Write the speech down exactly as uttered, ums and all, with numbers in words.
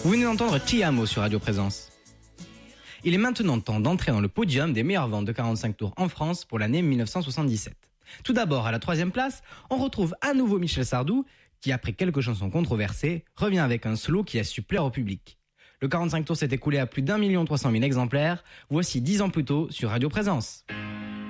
Vous venez d'entendre Ti Amo sur Radio Présence. Il est maintenant temps d'entrer dans le podium des meilleures ventes de quarante-cinq tours en France pour l'année dix-neuf cent soixante-dix-sept. Tout d'abord, à la troisième place, on retrouve à nouveau Michel Sardou, qui après quelques chansons controversées, revient avec un slow qui a su plaire au public. Le quarante-cinq tours s'est écoulé à plus d'un million trois cent mille exemplaires, voici dix ans plus tôt sur Radio Présence.